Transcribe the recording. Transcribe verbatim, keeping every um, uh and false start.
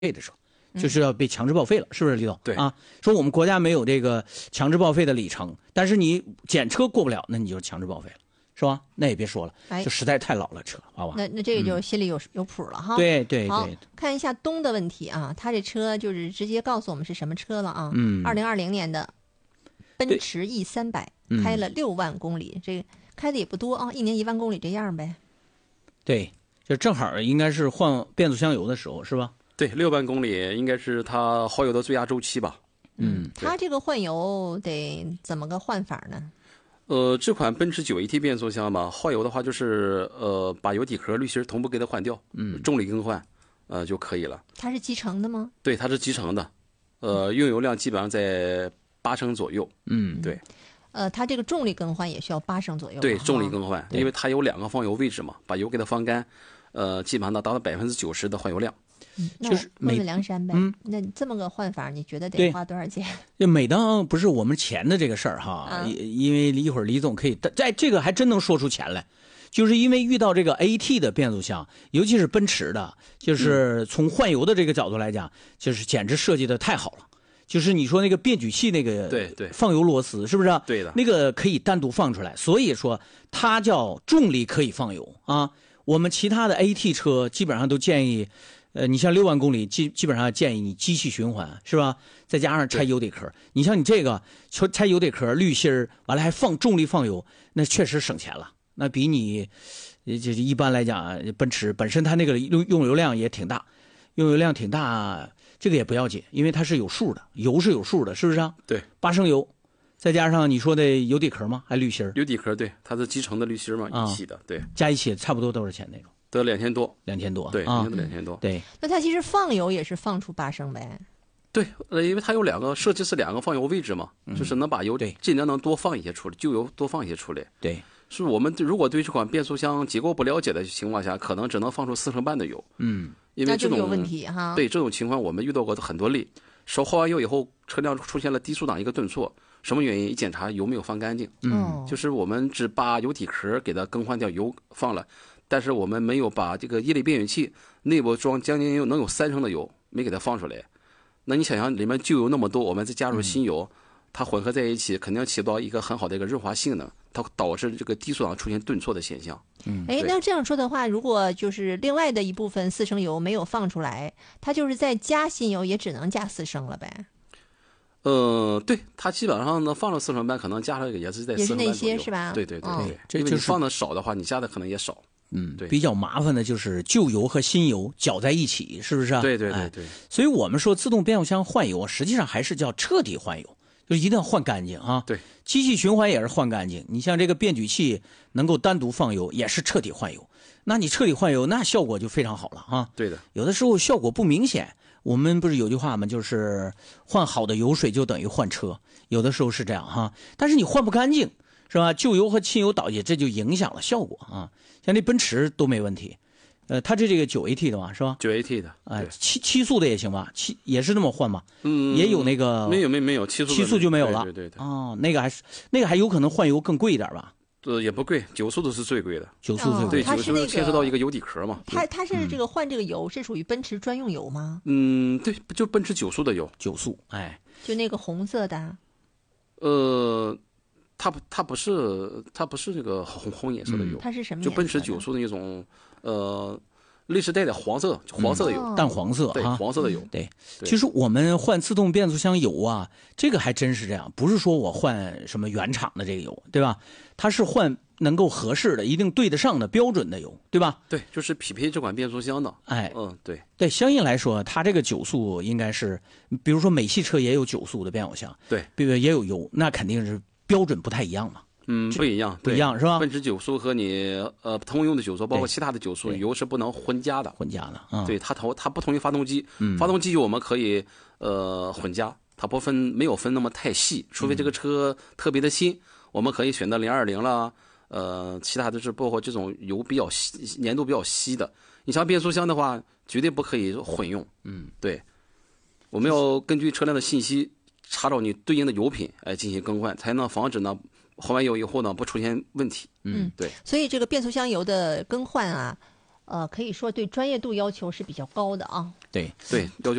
的车，就是要被强制报废了，是不是李总？ 对啊，说我们国家没有这个强制报废的里程，但是你检车过不了，那你就强制报废了。是吧？那也别说了， 哎、 就实在太老了车，好吧？ 那那这个就心里有、嗯、有谱了哈。 对对对。 好，看一下东的问题啊，他这车就是直接告诉我们是什么车了啊？ 嗯， 二零二零年的奔驰 E 三百，开了六万公里， 嗯、 这个开的也不多啊，一年一万公里这样呗。 对，就正好应该是换变速箱油的时候，是吧？ 对，六万公里应该是它耗油的最佳周期吧？ 嗯，它这个换油得怎么个换法呢？ 呃，这款奔驰 九 A T 变速箱嘛，耗油的话就是呃，把油底壳、滤芯同步给它换掉， 嗯， 重力更换，呃就可以了。 它是集成的吗？ 对，它是集成的，呃，用油量基本上在八升左右。 嗯， 对。 呃，它这个重力更换也需要八升左右。 对，重力更换，因为它有两个放油位置嘛，把油给它放干，呃，基本上能达到百分之九十的换油量。 嗯，就是问问梁山呗。嗯，那这么个换法，你觉得得花多少钱？ 就每当不是我们钱的这个事儿哈，啊、因为一会儿李总可以，在这个还真能说出钱来，就是因为遇到这个 A T 的变速箱，尤其是奔驰的，就是从换油的这个角度来讲，就是简直设计的太好了。就是你说那个变矩器那个对对放油螺丝是不是？ 对的， 那个可以单独放出来，所以说它叫重力可以放油啊。我们其他的 A T 车基本上都建议。呃，你像六万公里，基基本上建议你机器循环，是吧？再加上拆油底壳，你像你这个拆油底壳、滤芯儿，完了还放重力放油，那确实省钱了。那比你，这一般来讲，奔驰本身它那个用用油量也挺大，用油量挺大，这个也不要紧，因为它是有数的，油是有数的，是不是啊？ 对， 八升油，再加上你说的油底壳吗？还滤芯儿？ 油底壳对，它是集成的滤芯嘛，一起的，对， 加一起差不多多少钱那种？ 得两千多， 两千多， 对， 啊， 两千多， 对。 那它其实放油也是放出八升呗。 对，呃，因为它有两个设计是两个放油位置嘛， 嗯、 就是能把油尽量能多放一些出来，旧油多放一些出来。 对， 是我们如果对这款变速箱结构不了解的情况下，可能只能放出四升半的油。 嗯， 因为这种有问题哈。 对这种情况，我们遇到过很多例，手换完油以后，车辆出现了低速档一个顿挫，什么原因？一检查油没有放干净， 嗯， 就是我们只把油底壳给它更换掉，油放了。但是我们没有把这个液力变矩器内部装将近有能有三升的油没给它放出来，那你想想里面旧油那么多，我们再加入新油，嗯、它混合在一起，肯定起到一个很好的一个润滑性能，它导致这个低速档出现顿挫的现象。 嗯， 哎，那这样说的话，如果就是另外的一部分四升油没有放出来，它就是再加新油也只能加四升了呗？ 呃，对，它基本上呢放了四升半，可能加上也是在四升半左右， 也是那些是吧？ 对对对对， 这因为你放的少的话，你加的可能也少。 嗯， 对， 比较麻烦的就是旧油和新油搅在一起，是不是啊？ 对对对对、 哎。所以我们说自动变速箱换油，实际上还是叫彻底换油，就一定要换干净啊。 对， 机器循环也是换干净。你像这个变矩器能够单独放油，也是彻底换油。那你彻底换油，那效果就非常好了啊。 对的， 有的时候效果不明显。我们不是有句话吗？就是换好的油水就等于换车，有的时候是这样哈。但是你换不干净，是吧？旧油和新油倒进，这就影响了效果啊。像那奔驰都没问题，呃，它这这个九 A T 的嘛，是吧？ 九 A T 的， 哎、呃，七七速的也行吧？七也是那么换吗？ 嗯， 也有那个没有没没有七速七速就没有了， 对对对。 哦，那个还是那个还有可能换油更贵一点吧？ 呃，也不贵，九速的是最贵的， 九速最贵， 对，九速是牵涉到一个油底壳嘛。 它它是这个换这个油是属于奔驰专用油吗？ 嗯，对，就奔驰九速的油， 九速，哎， 就那个红色的。 呃。它不，它不是，它不是这个红红颜色的油， 嗯、它是什么？ 就奔驰九速的那种，呃，类似带点黄色，黄色的油， 哦、 淡黄色， 对，黄色的油。 对，其实我们换自动变速箱油啊，这个还真是这样，不是说我换什么原厂的这个油，对吧？它是换能够合适的、一定对得上的标准的油，对吧？ 对，就是匹配这款变速箱的。 哎， 嗯，对， 对，相应来说，它这个九速应该是，比如说美系车也有九速的变速箱， 对， 也有油，那肯定是。标准不太一样嘛， 嗯，不一样， 不一样是吧？ 奔驰九速和你呃通用的九速，包括其他的九速，油是不能混加的， 混加的啊。 对，它同它不同于发动机， 嗯、 发动机我们可以呃混加，它不分没有分那么太细，除非这个车特别的新，嗯、我们可以选择零二零啦，呃，其他的是包括这种油比较稀、粘度比较稀的。你像变速箱的话，绝对不可以混用， 嗯， 对，我们要根据车辆的信息。查找你对应的油品，哎，进行更换，才能防止呢换完油以后呢不出现问题。 嗯， 对。 所以这个变速箱油的更换啊， 呃，可以说对专业度要求是比较高的啊。 对对，要求